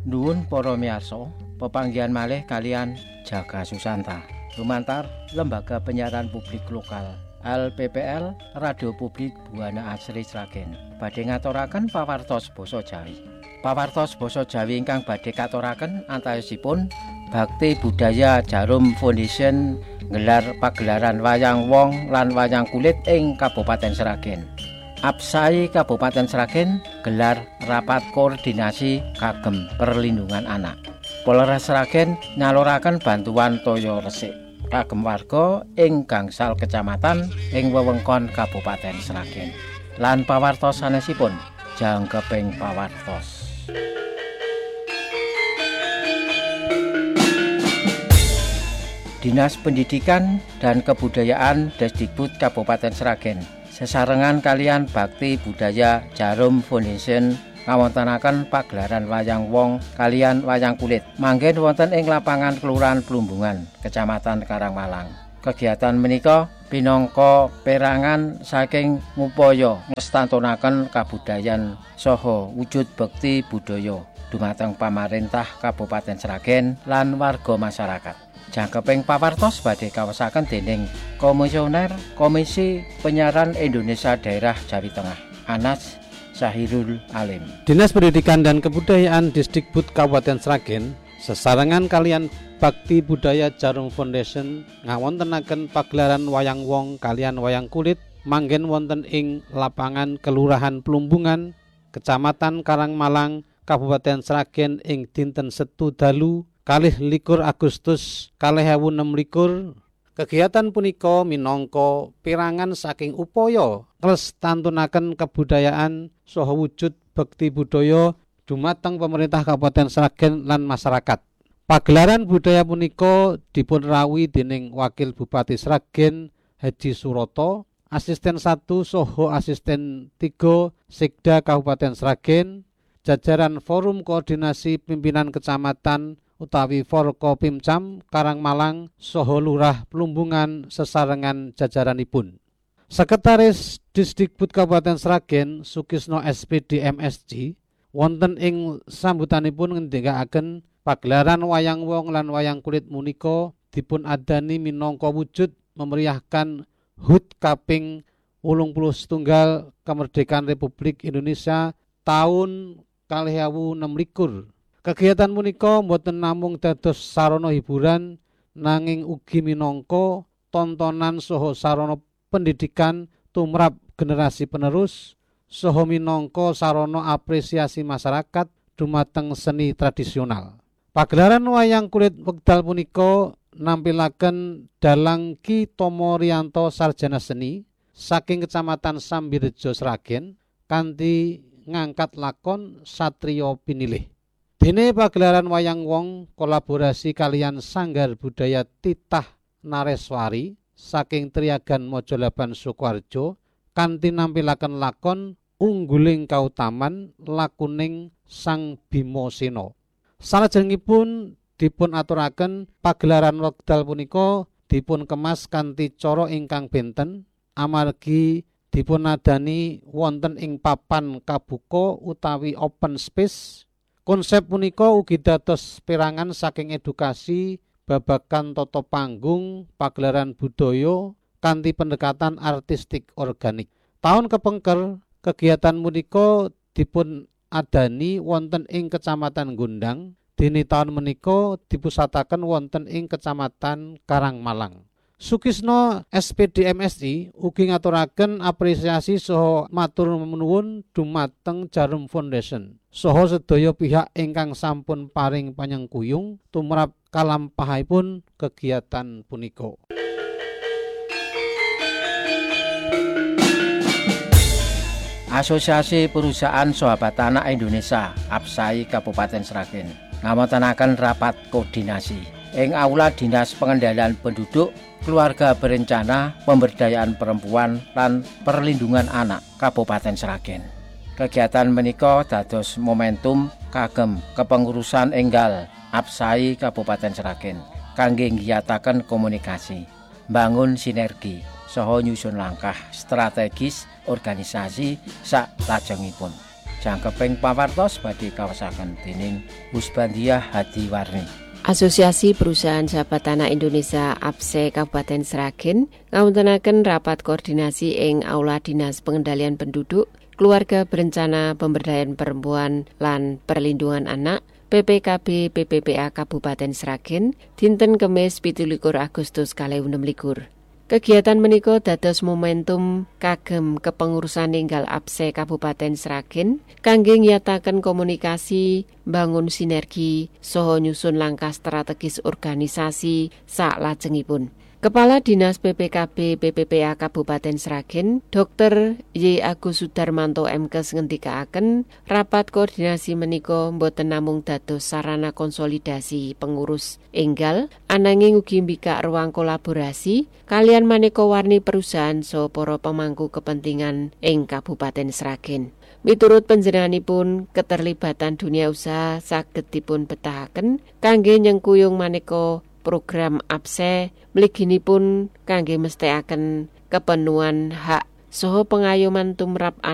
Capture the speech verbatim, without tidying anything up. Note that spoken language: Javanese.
Nuwun para miyarsa, pepanggihan malih kalian Jaga Susanta. Lumantar Lembaga Penyiaran Publik Lokal L P P L Radio Publik Buana Asri Sragen badhe ngaturaken pawartos basa Jawi. Pawartos basa Jawi ingkang badhe katuraken antawasipun Bakti Budaya Jarum Foundation nggelar pagelaran wayang wong lan wayang kulit ing Kabupaten Sragen. Apsai Kabupaten Sragen gelar rapat koordinasi kagem perlindungan anak. Polres Sragen nyaluraken bantuan toya resik kagem warga ing gangsal kecamatan ing wewengkon Kabupaten Sragen. Lan pawartos sanesipun jangkeping pawartos. Dinas Pendidikan dan Kebudayaan Desdikbud Kabupaten Sragen sesarengan kalian Bakti Budaya Jarum Foundation ngawontenaken pagelaran wayang wong kalian wayang kulit manggen wonten ing lapangan Kelurahan Plumbungan, Kecamatan Karangmalang. Kegiatan menika pinangka perangan saking ngupaya ngstantunaken kabudayan saha wujud bekti budaya dumateng pamarentah Kabupaten Sragen lan warga masyarakat. Jangkeping pawartos badhe kawasaken dening Komisioner Komisi Penyiaran Indonesia Daerah Jawi Tengah, Anas Syahirul Alim. Dinas Pendidikan dan Kebudayaan Desdikbud Kabupaten Sragen sesarengan kalian Bakti Budaya Jarum Foundation ngawontenaken pagelaran wayang wong kalian wayang kulit manggen wonten ing lapangan Kelurahan Plumbungan, Kecamatan Karangmalang, Kabupaten Sragen ing dinten Setu dalu kalih likur Agustus kalih ewu enem likur. Kegiatan punika minangka pirangan saking upaya nglestantunaken kebudayaan saha wujud bekti budaya dumateng pemerintah Kabupaten Sragen lan masyarakat. Pagelaran budaya punika dipun rawuhi dening Wakil Bupati Sragen Haji Suroto, Asisten satu saha Asisten tiga Sekda Kabupaten Sragen, jajaran Forum Koordinasi Pimpinan Kecamatan utawi Forkopimcam Karangmalang saha Lurah Plumbungan sesarengan jajaranipun. Sekretaris Desdikbud Kabupaten Sragen Sukisno S P D M S G wonten ing sambutanipun ngendikaken pagelaran wayang wong lan wayang kulit punika dipun adani minangka wujud memeriahkan H U T kaping wolung puluh setunggal Kemerdekaan Republik Indonesia tahun kalih ewu enem likur. Kegiatan punika boten namung dados sarana hiburan nanging ugi minangka tontonan saha sarana pendidikan tumrap generasi penerus saha minangka sarana apresiasi masyarakat dumateng seni tradisional. Pagelaran wayang kulit wekdal punika nampilaken Dalang Ki Tomo Riyanto Sarjana Seni saking Kecamatan Sambirejo Sragen kanthi ngangkat lakon Satriya Pinilih. Dene pagelaran wayang wong kolaborasi kalian Sanggar Budaya Titah Nareswari saking Triagan Mojolaban Sukoharjo kanthi nampilaken lakon Ungguling Kautaman lakuning Sang Bima Sena. Salajengipun dipun aturaken pagelaran wekdal punika dipun kemas kanthi cara ingkang benten amargi dipun adani wonten ing papan kabuka utawi open space. Konsep punika ugi dados perangan saking edukasi babagan tata panggung pagelaran budaya kanthi pendekatan artistik organik. Taun kepengker kegiatan punika dipun adani wonten ing Kecamatan Gondang, dene taun menika dipusataken wonten ing Kecamatan Karangmalang. Sukisno S P D M S I ugi ngaturaken apresiasi saha matur nuwun dumateng Jarum Foundation saha sedaya pihak ingkang sampun paring panyengkuyung tumrap kalampahipun kegiatan punika. Asosiasi Perusahaan Sahabat Anak Indonesia Apsai Kabupaten Sragen ngawontenaken rapat koordinasi ing Aula Dinas Pengendalian Penduduk, Keluarga Berencana, Pemberdayaan Perempuan lan Perlindungan Anak Kabupaten Sragen. Kegiatan menika dados momentum kagem kepengurusan enggal Apsai Kabupaten Sragen kangge ngiyataken komunikasi, bangun sinergi saha nyusun langkah strategis organisasi sak lajengipun. jangkeping pawartos badhe kaosaken dening Husbandiah Hadiwarni. Asosiasi Perusahaan Sahabat Tanah Indonesia A P S E Kabupaten Sragen ngawontenaken rapat koordinasi ing Aula Dinas Pengendalian Penduduk, Keluarga Berencana Pemberdayaan Perempuan lan Perlindungan Anak P P K B P P P A Kabupaten Sragen dinten Kemis pitulikur Agustus kalih enem likur. Kegiatan menika dados momentum kagem kepengurusan enggal A P S E Kabupaten Sragen kangge nyataken komunikasi, bangun sinergi, saha nyusun langkah strategis organisasi saklajengipun. Kepala Dinas P P K B P P P A Kabupaten Sragen, Dokter Y Agus Sudarmanto M Kes ngendikaaken rapat koordinasi menika boten namung dados sarana konsolidasi pengurus enggal, ananging ugi mbikak ruang kolaborasi kalian maneka warni perusahaan saha para pemangku kepentingan ing Kabupaten Sragen. Miturut panjenenganipun, keterlibatan dunia usaha saged dipun betahaken kangge nyengkuyung maneka program A P S E mliginipun kangge mestekaken kepenuhan hak saha pengayoman tumrap